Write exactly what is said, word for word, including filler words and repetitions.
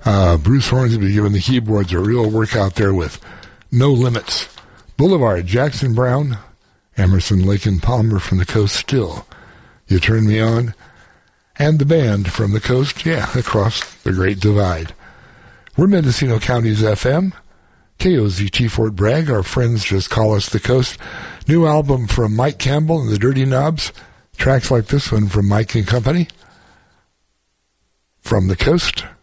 Uh, Bruce Hornsby giving the keyboards a real workout there with No Limits. Boulevard, Jackson Brown, Emerson, Lake and Palmer from the Coast Still. You Turn Me On. And the band from the coast, yeah, across the Great Divide. We're Mendocino County's F M. K O Z T Fort Bragg. Our friends just call us the Coast. New album from Mike Campbell and the Dirty Knobs. Tracks like this one from Mike and Company. From the Coast.